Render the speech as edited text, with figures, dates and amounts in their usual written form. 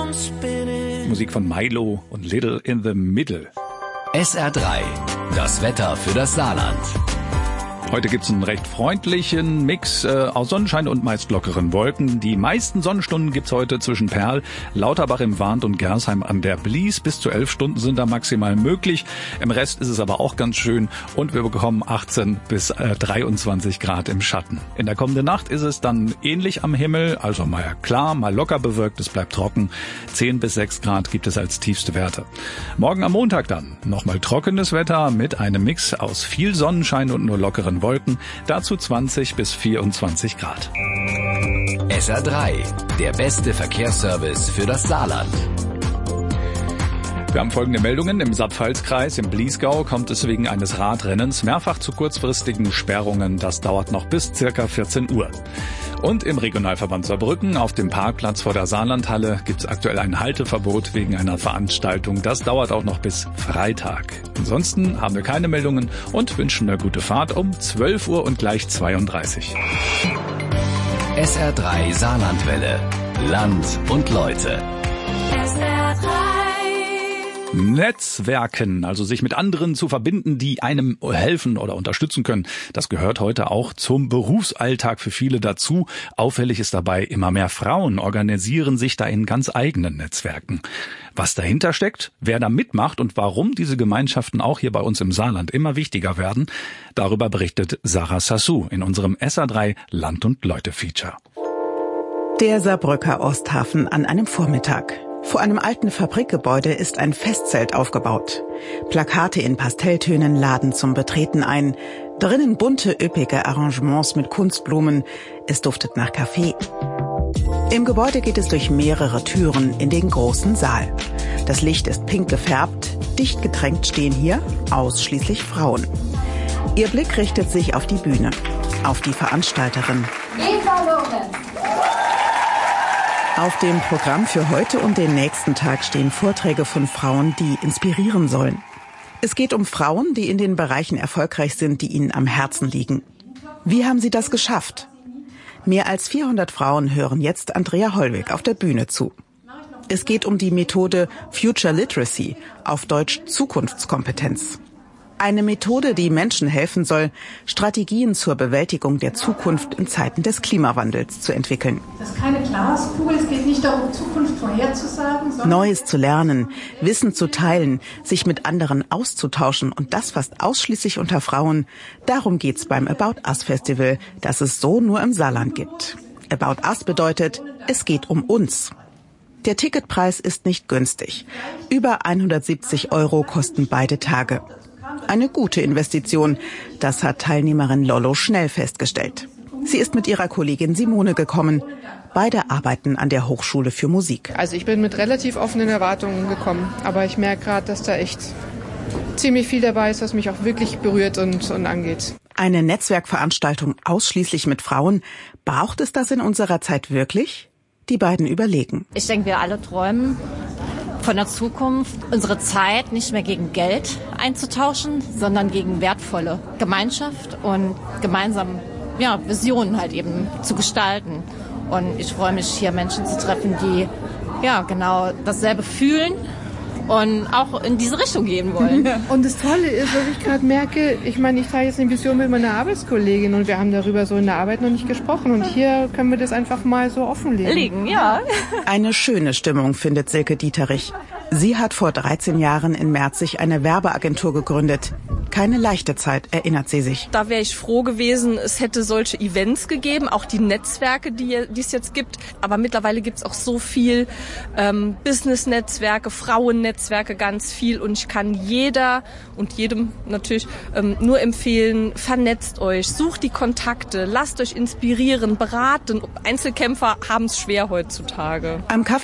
Musik von Milo und Little in the Middle. SR3, das Wetter für das Saarland. Heute gibt's einen recht freundlichen Mix aus Sonnenschein und meist lockeren Wolken. Die meisten Sonnenstunden gibt's heute zwischen Perl, Lauterbach im Warnt und Gersheim an der Blies. Bis zu 11 Stunden sind da maximal möglich. Im Rest ist es aber auch ganz schön und wir bekommen 18 bis 23 Grad im Schatten. In der kommenden Nacht ist es dann ähnlich am Himmel, also mal klar, mal locker bewölkt, es bleibt trocken. 10 bis 6 Grad gibt es als tiefste Werte. Morgen am Montag dann nochmal trockenes Wetter mit einem Mix aus viel Sonnenschein und nur lockeren Wolken, dazu 20 bis 24 Grad. SR3, der beste Verkehrsservice für das Saarland. Wir haben folgende Meldungen. Im Saar-Pfalz-Kreis im Bliesgau kommt es wegen eines Radrennens mehrfach zu kurzfristigen Sperrungen. Das dauert noch bis circa 14 Uhr. Und im Regionalverband Saarbrücken auf dem Parkplatz vor der Saarlandhalle gibt es aktuell ein Halteverbot wegen einer Veranstaltung. Das dauert auch noch bis Freitag. Ansonsten haben wir keine Meldungen und wünschen eine gute Fahrt um 12 Uhr und gleich 32. SR3 Saarlandwelle. Land und Leute. SR3. Netzwerken, also sich mit anderen zu verbinden, die einem helfen oder unterstützen können. Das gehört heute auch zum Berufsalltag für viele dazu. Auffällig ist dabei, immer mehr Frauen organisieren sich da in ganz eigenen Netzwerken. Was dahinter steckt, wer da mitmacht und warum diese Gemeinschaften auch hier bei uns im Saarland immer wichtiger werden, darüber berichtet Sarah Sassou in unserem SR3 Land und Leute Feature. Der Saarbrücker Osthafen an einem Vormittag. Vor einem alten Fabrikgebäude ist ein Festzelt aufgebaut. Plakate in Pastelltönen laden zum Betreten ein. Drinnen bunte, üppige Arrangements mit Kunstblumen. Es duftet nach Kaffee. Im Gebäude geht es durch mehrere Türen in den großen Saal. Das Licht ist pink gefärbt. Dicht gedrängt stehen hier ausschließlich Frauen. Ihr Blick richtet sich auf die Bühne, auf die Veranstalterin. Eva Lorenz. Auf dem Programm für heute und den nächsten Tag stehen Vorträge von Frauen, die inspirieren sollen. Es geht um Frauen, die in den Bereichen erfolgreich sind, die ihnen am Herzen liegen. Wie haben sie das geschafft? Mehr als 400 Frauen hören jetzt Andrea Hollweg auf der Bühne zu. Es geht um die Methode Future Literacy, auf Deutsch Zukunftskompetenz. Eine Methode, die Menschen helfen soll, Strategien zur Bewältigung der Zukunft in Zeiten des Klimawandels zu entwickeln. Das ist keine Glaskugel, es geht nicht darum, Zukunft vorherzusagen, sondern Neues zu lernen, Wissen zu teilen, sich mit anderen auszutauschen und das fast ausschließlich unter Frauen. Darum geht's beim About Us Festival, das es so nur im Saarland gibt. About Us bedeutet, es geht um uns. Der Ticketpreis ist nicht günstig. Über 170 € kosten beide Tage. Eine gute Investition, das hat Teilnehmerin Lollo schnell festgestellt. Sie ist mit ihrer Kollegin Simone gekommen. Beide arbeiten an der Hochschule für Musik. Also ich bin mit relativ offenen Erwartungen gekommen, aber ich merke gerade, dass da echt ziemlich viel dabei ist, was mich auch wirklich berührt und angeht. Eine Netzwerkveranstaltung ausschließlich mit Frauen, braucht es das in unserer Zeit wirklich? Die beiden überlegen. Ich denke, wir alle träumen von der Zukunft, unsere Zeit nicht mehr gegen Geld einzutauschen, sondern gegen wertvolle Gemeinschaft und gemeinsam Visionen halt eben zu gestalten. Und ich freue mich, hier Menschen zu treffen, die genau dasselbe fühlen und auch in diese Richtung gehen wollen. Und das Tolle ist, was ich gerade merke, ich teile jetzt eine Vision mit meiner Arbeitskollegin und wir haben darüber so in der Arbeit noch nicht gesprochen und hier können wir das einfach mal so offenlegen. Eine schöne Stimmung, findet Silke Dieterich. Sie hat vor 13 Jahren in Merzig eine Werbeagentur gegründet. Keine leichte Zeit, erinnert sie sich. Da wäre ich froh gewesen, es hätte solche Events gegeben, auch die Netzwerke, die es jetzt gibt. Aber mittlerweile gibt es auch so viel Business-Netzwerke, Frauennetzwerke, ganz viel. Und ich kann jeder und jedem natürlich nur empfehlen, vernetzt euch, sucht die Kontakte, lasst euch inspirieren, beraten. Einzelkämpfer haben es schwer heutzutage. Am Kaffee